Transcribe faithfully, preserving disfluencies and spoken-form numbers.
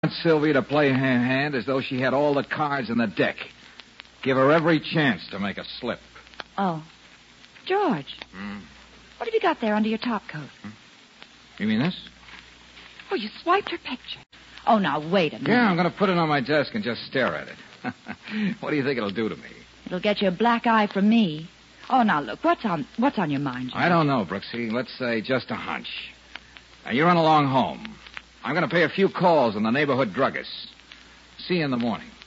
want Sylvia to play her hand as though she had all the cards in the deck. Give her every chance to make a slip. Oh. George. Hmm? What have you got there under your top coat? Hmm? You mean this? Oh, you swiped her picture. Oh, now, wait a minute. Yeah, I'm going to put it on my desk and just stare at it. What do you think it'll do to me? It'll get you a black eye from me. Oh, now, look, what's on what's on your mind, George? I don't know, Brooksy. Let's say just a hunch. Now, you run along home. I'm going to pay a few calls on the neighborhood druggists. See you in the morning.